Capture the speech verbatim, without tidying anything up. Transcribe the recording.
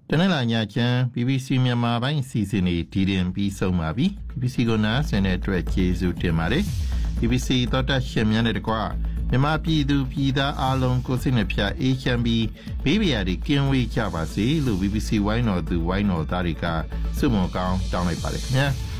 တနင်္လာညချမ်း ဘီဘီစီ မြန်မာပိုင်းအစီအစဉ်တွေဒီတင်ပြီးဆုံးပါပြီ ဘီဘီစီ ကိုနားဆင်တဲ့အတွက်ကျေးဇူးတင်ပါတယ် ဘီဘီစီ သောတာရှင်များနဲ့တကွမြန်မာပြည်သူပြည်သားအားလုံးကိုစိတ်နှပြအေးချမ်းပြီးဘေးပရာတွေကင်းဝေးကြပါစေလို့ ဘီဘီစီ ဝိုင်းတော်သူဝိုင်းတော်သားတွေကဆုမွန်ကောင်းတောင်းလိုက်ပါတယ်ခင်ဗျာ